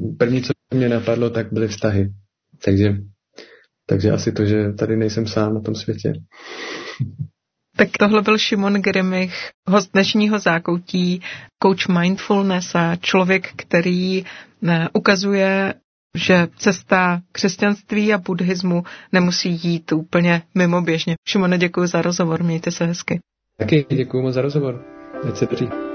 první, co mě napadlo, tak byly vztahy. Takže asi to, že tady nejsem sám na tom světě. Tak tohle byl Šimon Grimich, host dnešního Zákoutí, coach mindfulness a člověk, který ukazuje, že cesta křesťanství a buddhismu nemusí jít úplně mimoběžně. Šimone, děkuji za rozhovor, mějte se hezky. Taky děkuji moc za rozhovor. Ať se daří.